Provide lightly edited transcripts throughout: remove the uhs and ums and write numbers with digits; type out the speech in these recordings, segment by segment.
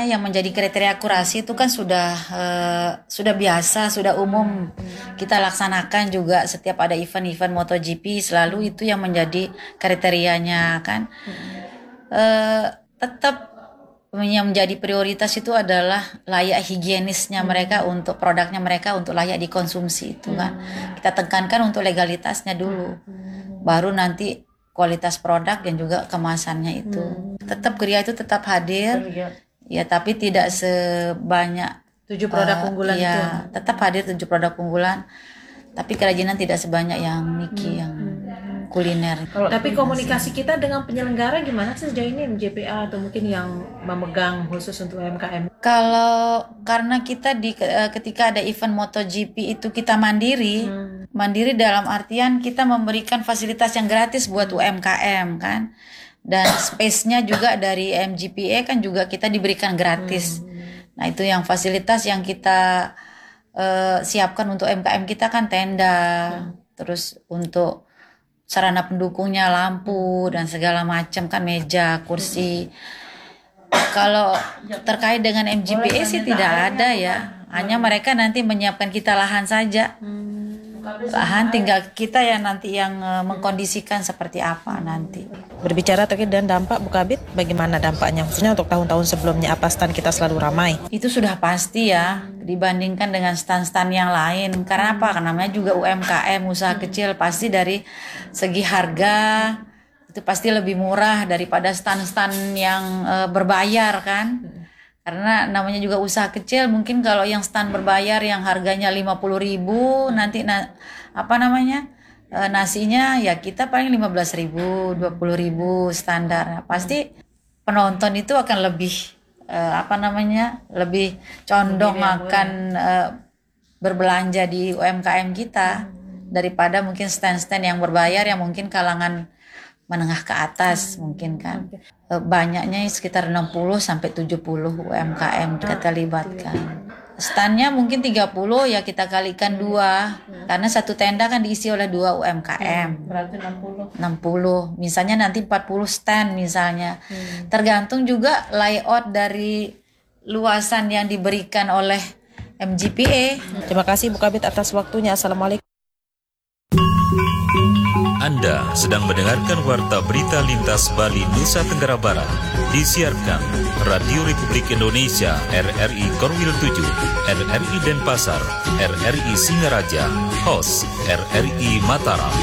namanya yang menjadi kriteria akurasi itu kan sudah biasa, sudah umum kita laksanakan juga setiap ada event-event MotoGP, selalu itu yang menjadi kriterianya kan. Tetap yang menjadi prioritas itu adalah layak higienisnya mereka untuk produknya mereka untuk layak dikonsumsi itu kan. Kita tekankan untuk legalitasnya dulu, baru nanti kualitas produk dan juga kemasannya itu. Tetap Gria itu tetap hadir, ya tapi tidak sebanyak 7 produk unggulan ya, itu. Tetap hadir 7 produk unggulan, tapi kerajinan tidak sebanyak yang Niki yang kuliner. Tapi komunikasi kita dengan penyelenggara gimana sih sejauh ini, MJPA atau mungkin yang memegang khusus untuk UMKM? Kalau karena kita ketika ada event MotoGP itu kita mandiri dalam artian kita memberikan fasilitas yang gratis buat UMKM kan, dan space-nya juga dari MGPA kan juga kita diberikan gratis. Nah itu yang fasilitas yang kita siapkan untuk UMKM kita kan tenda, terus untuk sarana pendukungnya lampu dan segala macam kan, meja, kursi. Kalau terkait dengan MGPA sih tidak ada ya, hanya mereka nanti menyiapkan kita lahan saja. Lahan tinggal kita ya nanti yang mengkondisikan seperti apa nanti. Berbicara terkait dengan dampak, Bu Kabid, bagaimana dampaknya? Khususnya untuk tahun-tahun sebelumnya, apa stand kita selalu ramai? Itu sudah pasti ya, dibandingkan dengan stand-stand yang lain. Karena apa? Karena namanya juga UMKM, usaha kecil, pasti dari segi harga itu pasti lebih murah daripada stand-stand yang berbayar kan. Karena namanya juga usaha kecil, mungkin kalau yang stand berbayar yang harganya 50.000 nanti nasinya ya kita paling 15.000, 20.000 standar. Pasti penonton itu akan lebih lebih condong akan berbelanja di UMKM kita daripada mungkin stand-stand yang berbayar yang mungkin kalangan menengah ke atas mungkin kan. Banyaknya sekitar 60-70 UMKM kita libatkan. Standnya mungkin 30 ya kita kalikan 2 karena satu tenda kan diisi oleh 2 UMKM. Berarti 60. Misalnya nanti 40 stand misalnya. Tergantung juga layout dari luasan yang diberikan oleh MGPA. Terima kasih Bu Kabid atas waktunya. Assalamualaikum. Anda sedang mendengarkan Warta Berita Lintas Bali Nusa Tenggara Barat, disiarkan Radio Republik Indonesia RRI Korwil 7, RRI Denpasar, RRI Singaraja, host RRI Mataram.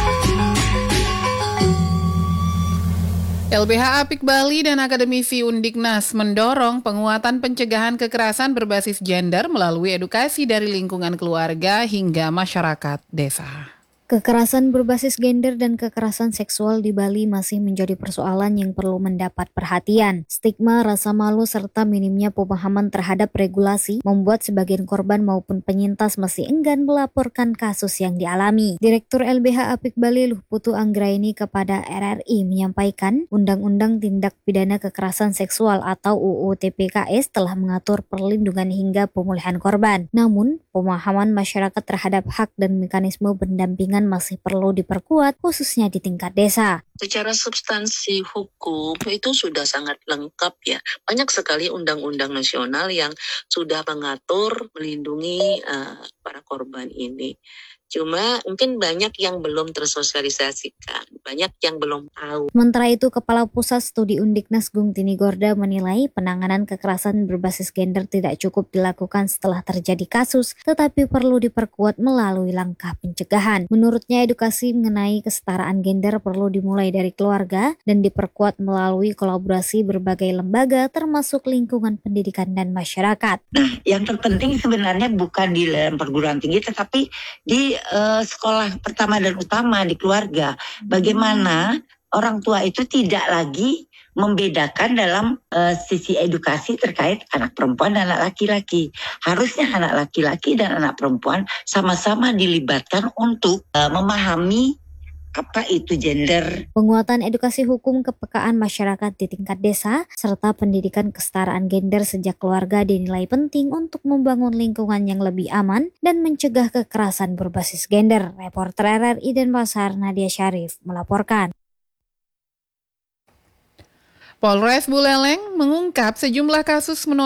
LBH Apik Bali dan Akademisi Undiknas mendorong penguatan pencegahan kekerasan berbasis gender melalui edukasi dari lingkungan keluarga hingga masyarakat desa. Kekerasan berbasis gender dan kekerasan seksual di Bali masih menjadi persoalan yang perlu mendapat perhatian. Stigma, rasa malu, serta minimnya pemahaman terhadap regulasi membuat sebagian korban maupun penyintas masih enggan melaporkan kasus yang dialami. Direktur LBH Apik Bali Luhputu Anggraini kepada RRI menyampaikan, Undang-Undang Tindak Pidana Kekerasan Seksual atau UU TPKS telah mengatur perlindungan hingga pemulihan korban. Namun, pemahaman masyarakat terhadap hak dan mekanisme pendampingan masih perlu diperkuat, khususnya di tingkat desa. Secara substansi hukum itu sudah sangat lengkap ya. Banyak sekali undang-undang nasional yang sudah mengatur, melindungi para korban ini. Cuma mungkin banyak yang belum tersosialisasikan, banyak yang belum tahu. Sementara itu, Kepala Pusat Studi Undiknas Gung Tini Gorda menilai penanganan kekerasan berbasis gender tidak cukup dilakukan setelah terjadi kasus, tetapi perlu diperkuat melalui langkah pencegahan. Menurutnya, edukasi mengenai kesetaraan gender perlu dimulai dari keluarga dan diperkuat melalui kolaborasi berbagai lembaga termasuk lingkungan pendidikan dan masyarakat. Nah, yang terpenting sebenarnya bukan di dalam perguruan tinggi, tetapi di sekolah pertama dan utama, di keluarga. Bagaimana orang tua itu tidak lagi membedakan dalam sisi edukasi terkait anak perempuan dan anak laki-laki. Harusnya anak laki-laki dan anak perempuan sama-sama dilibatkan untuk memahami apa itu gender. Penguatan edukasi hukum kepekaan masyarakat di tingkat desa, serta pendidikan kesetaraan gender sejak keluarga dinilai penting untuk membangun lingkungan yang lebih aman dan mencegah kekerasan berbasis gender. Reporter RRI Denpasar Nadia Syarif melaporkan. Polres Buleleng mengungkap sejumlah kasus